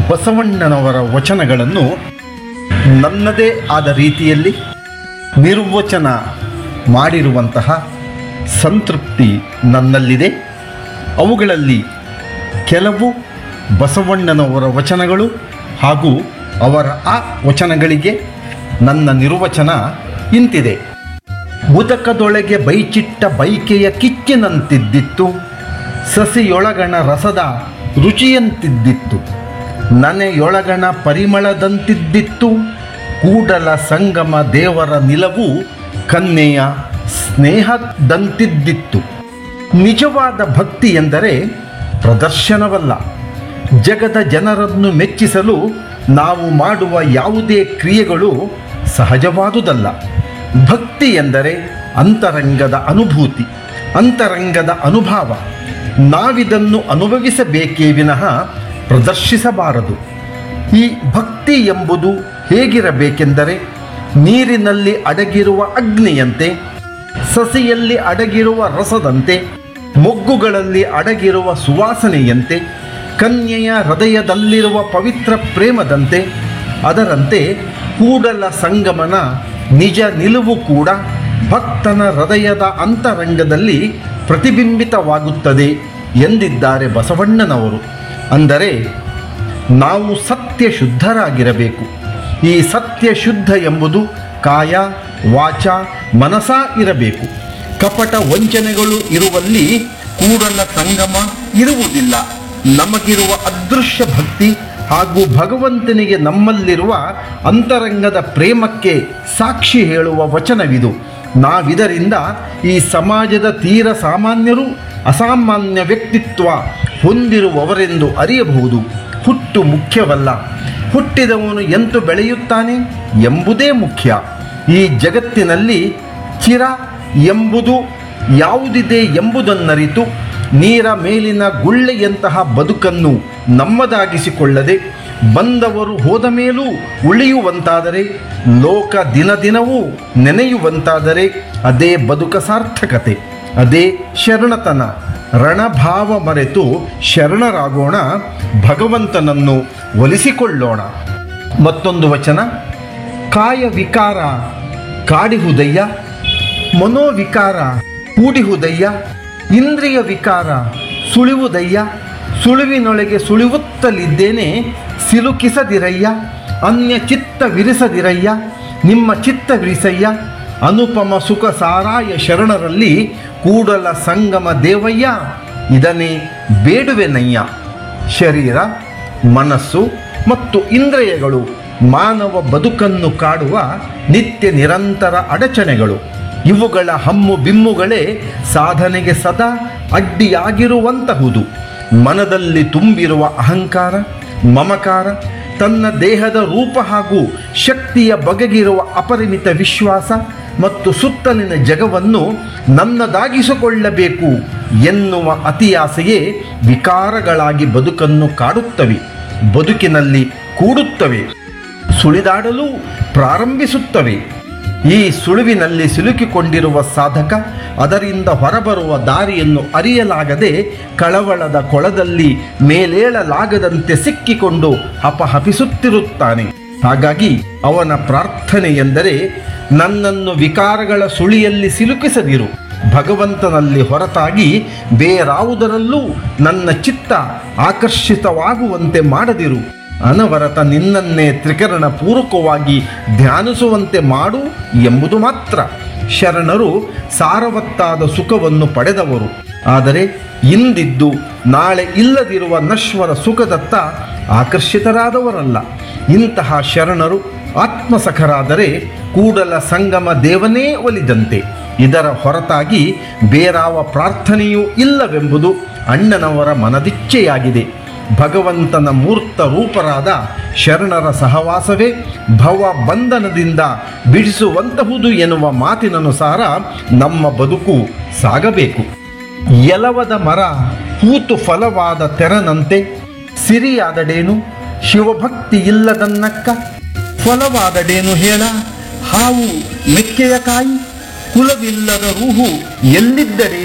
ಬಸವಣ್ಣನವರ ವಚನಗಳನ್ನು ನನ್ನದೇ ಆದ ರೀತಿಯಲ್ಲಿ ನಿರ್ವಚನ ಮಾಡಿರುವಂತಹ ಸಂತೃಪ್ತಿ ನನ್ನಲ್ಲಿದೆ. ಅವುಗಳಲ್ಲಿ ಕೆಲವು ಬಸವಣ್ಣನವರ ವಚನಗಳು ಹಾಗೂ ಅವರ ಆ ವಚನಗಳಿಗೆ ನನ್ನ ನಿರ್ವಚನ ಇಂತಿದೆ. ಉದಕದೊಳಗೆ ಬೈಚಿಟ್ಟ ಬೈಕೆಯ ಕಿಚ್ಚಿನಂತಿದ್ದಿತ್ತು, ಸಸಿಯೊಳಗಣ ರಸದ ರುಚಿಯಂತಿದ್ದಿತ್ತು, ನನೆಯೊಳಗಣ ಪರಿಮಳದಂತಿದ್ದಿತ್ತು, ಕೂಡಲ ಸಂಗಮ ದೇವರ ನಿಲವು ಕನ್ಯೆಯ ಸ್ನೇಹದಂತಿದ್ದಿತ್ತು. ನಿಜವಾದ ಭಕ್ತಿ ಎಂದರೆ ಪ್ರದರ್ಶನವಲ್ಲ. ಜಗದ ಜನರನ್ನು ಮೆಚ್ಚಿಸಲು ನಾವು ಮಾಡುವ ಯಾವುದೇ ಕ್ರಿಯೆಗಳು ಸಹಜವಾದುದಲ್ಲ. ಭಕ್ತಿ ಎಂದರೆ ಅಂತರಂಗದ ಅನುಭೂತಿ, ಅಂತರಂಗದ ಅನುಭವ. ನಾವಿದನ್ನು ಅನುಭವಿಸಬೇಕೇ ವಿನಃ ಪ್ರದರ್ಶಿಸಬಾರದು. ಈ ಭಕ್ತಿ ಎಂಬುದು ಹೇಗಿರಬೇಕೆಂದರೆ ನೀರಿನಲ್ಲಿ ಅಡಗಿರುವ ಅಗ್ನಿಯಂತೆ, ಸಸಿಯಲ್ಲಿ ಅಡಗಿರುವ ರಸದಂತೆ, ಮೊಗ್ಗುಗಳಲ್ಲಿ ಅಡಗಿರುವ ಸುವಾಸನೆಯಂತೆ, ಕನ್ಯೆಯ ಹೃದಯದಲ್ಲಿರುವ ಪವಿತ್ರ ಪ್ರೇಮದಂತೆ. ಅದರಂತೆ ಕೂಡಲ ಸಂಗಮನ ನಿಜ ನಿಲುವು ಕೂಡ ಭಕ್ತನ ಹೃದಯದ ಅಂತರಂಗದಲ್ಲಿ ಪ್ರತಿಬಿಂಬಿತವಾಗುತ್ತದೆ ಎಂದಿದ್ದಾರೆ ಬಸವಣ್ಣನವರು. ಅಂದರೆ ನಾವು ಸತ್ಯ ಶುದ್ಧರಾಗಿರಬೇಕು. ಈ ಸತ್ಯ ಶುದ್ಧ ಎಂಬುದು ಕಾಯ, ವಾಚ, ಮನಸ ಇರಬೇಕು. ಕಪಟ ವಂಚನೆಗಳು ಇರುವಲ್ಲಿ ಕೂಡಲ ಸಂಗಮ ಇರುವುದಿಲ್ಲ. ನಮಗಿರುವ ಅದೃಶ್ಯ ಭಕ್ತಿ ಹಾಗೂ ಭಗವಂತನಿಗೆ ನಮ್ಮಲ್ಲಿರುವ ಅಂತರಂಗದ ಪ್ರೇಮಕ್ಕೆ ಸಾಕ್ಷಿ ಹೇಳುವ ವಚನವಿದು. ನಾವಿದರಿಂದ ಈ ಸಮಾಜದ ತೀರ ಸಾಮಾನ್ಯರು ಅಸಾಮಾನ್ಯ ವ್ಯಕ್ತಿತ್ವ ಹೊಂದಿರುವವರೆಂದು ಅರಿಯಬಹುದು. ಹುಟ್ಟು ಮುಖ್ಯವಲ್ಲ, ಹುಟ್ಟಿದವನು ಎಂತು ಬೆಳೆಯುತ್ತಾನೆ ಎಂಬುದೇ ಮುಖ್ಯ. ಈ ಜಗತ್ತಿನಲ್ಲಿ ಚಿರ ಎಂಬುದು ಯಾವುದಿದೆ ಎಂಬುದನ್ನರಿತು ನೀರ ಮೇಲಿನ ಗುಳ್ಳೆಯಂತಹ ಬದುಕನ್ನು ನಮ್ಮದಾಗಿಸಿಕೊಳ್ಳದೆ ಬಂದವರು ಹೋದ ಮೇಲೂ ಉಳಿಯುವಂತಾದರೆ, ಲೋಕ ದಿನ ದಿನವೂ ನೆನೆಯುವಂತಾದರೆ ಅದೇ ಬದುಕ ಸಾರ್ಥಕತೆ, ಅದೇ ಶರಣತನ. ರಣಭಾವ ಮರೆತು ಶರಣರಾಗೋಣ, ಭಗವಂತನನ್ನು ಒಲಿಸಿಕೊಳ್ಳೋಣ. ಮತ್ತೊಂದು ವಚನ, ಕಾಯ ವಿಕಾರ ಕಾಡಿಹುದಯ್ಯ, ಮನೋವಿಕಾರ ಕೂಡಿಹುದಯ್ಯ, ಇಂದ್ರಿಯ ವಿಕಾರ ಸುಳಿವುದಯ್ಯ, ಸುಳಿವಿನೊಳಗೆ ಸುಳಿವುತ್ತಲಿದ್ದೇನೆ ಸಿಲುಕಿಸದಿರಯ್ಯ, ಅನ್ಯ ಚಿತ್ತ ವಿರಿಸದಿರಯ್ಯ, ನಿಮ್ಮ ಚಿತ್ತ ವಿರಿಸಯ್ಯ, ಅನುಪಮ ಸುಖ ಸಾರಾಯ ಶರಣರಲ್ಲಿ ಕೂಡಲ ಸಂಗಮ ದೇವಯ್ಯ, ಇದನ್ನೇ ಬೇಡುವೆನಯ್ಯ. ಶರೀರ, ಮನಸ್ಸು ಮತ್ತು ಇಂದ್ರಿಯಗಳು ಮಾನವ ಬದುಕನ್ನು ಕಾಡುವ ನಿತ್ಯ ನಿರಂತರ ಅಡಚಣೆಗಳು. ಇವುಗಳ ಹಮ್ಮು ಬಿಮ್ಮುಗಳೇ ಸಾಧನೆಗೆ ಸದಾ ಅಡ್ಡಿಯಾಗಿರುವಂತಹುದು. ಮನದಲ್ಲಿ ತುಂಬಿರುವ ಅಹಂಕಾರ, ಮಮಕಾರ, ತನ್ನ ದೇಹದ ರೂಪ ಹಾಗೂ ಶಕ್ತಿಯ ಬಗೆಗಿರುವ ಅಪರಿಮಿತ ವಿಶ್ವಾಸ ಮತ್ತು ಸುತ್ತಲಿನ ಜಗವನ್ನು ನನ್ನದಾಗಿಸಿಕೊಳ್ಳಬೇಕು ಎನ್ನುವ ಅತಿಯಾಸೆಯೇ ವಿಕಾರಗಳಾಗಿ ಬದುಕನ್ನು ಕಾಡುತ್ತವೆ, ಬದುಕಿನಲ್ಲಿ ಕೂಡುತ್ತವೆ, ಸುಳಿದಾಡಲು ಪ್ರಾರಂಭಿಸುತ್ತವೆ. ಈ ಸುಳಿವಿನಲ್ಲಿ ಸಿಲುಕಿಕೊಂಡಿರುವ ಸಾಧಕ ಅದರಿಂದ ಹೊರಬರುವ ದಾರಿಯನ್ನು ಅರಿಯಲಾಗದೆ ಕಳವಳದ ಕೊಳದಲ್ಲಿ ಮೇಲೇಳಲಾಗದಂತೆ ಸಿಕ್ಕಿಕೊಂಡು ಹಪಹಪಿಸುತ್ತಿರುತ್ತಾನೆ. ಹಾಗಾಗಿ ಅವನ ಪ್ರಾರ್ಥನೆ ಎಂದರೆ, ನನ್ನನ್ನು ವಿಕಾರಗಳ ಸುಳಿಯಲ್ಲಿ ಸಿಲುಕಿಸದಿರು, ಭಗವಂತನಲ್ಲಿ ಹೊರತಾಗಿ ಬೇರಾವುದರಲ್ಲೂ ನನ್ನ ಚಿತ್ತ ಆಕರ್ಷಿತವಾಗುವಂತೆ ಮಾಡದಿರು, ಅನವರತ ನಿನ್ನನ್ನೇ ತ್ರಿಕರಣ ಪೂರ್ವಕವಾಗಿ ಧ್ಯಾನಿಸುವಂತೆ ಮಾಡು ಎಂಬುದು ಮಾತ್ರ. ಶರಣರು ಸಾರವತ್ತಾದ ಸುಖವನ್ನು ಪಡೆದವರು, ಆದರೆ ಇಂದಿದ್ದು ನಾಳೆ ಇಲ್ಲದಿರುವ ನಶ್ವರ ಸುಖದತ್ತ ಆಕರ್ಷಿತರಾದವರಲ್ಲ. ಇಂತಹ ಶರಣರು ಆತ್ಮಸಖರಾದರೆ ಕೂಡಲ ಸಂಗಮ ದೇವನೇ ಒಲಿದಂತೆ. ಇದರ ಹೊರತಾಗಿ ಬೇರಾವ ಪ್ರಾರ್ಥನೆಯೂ ಇಲ್ಲವೆಂಬುದು ಅಣ್ಣನವರ ಮನದಿಚ್ಛೆಯಾಗಿದೆ. ಭಗವಂತನ ಮೂರ್ತ ರೂಪರಾದ ಶರಣರ ಸಹವಾಸವೇ ಭವ ಬಂಧನದಿಂದ ಬಿಡಿಸುವಂತಹುದು ಎನ್ನುವ ಮಾತಿನನುಸಾರ ನಮ್ಮ ಬದುಕು ಸಾಗಬೇಕು. ಎಲವದ ಮರ ಹೂತು ಫಲವಾದ ತೆರನಂತೆ ಸಿರಿಯಾದಡೇನು ಶಿವಭಕ್ತಿ ಇಲ್ಲದನ್ನಕ್ಕ, ಫಲವಾದಡೇನು ಹೇಳ ಹಾವು ಮೆಕ್ಕೆಯ ಕಾಯಿ, ಕುಲವಿಲ್ಲದ ರೂಹು ಎಲ್ಲಿದ್ದರೆ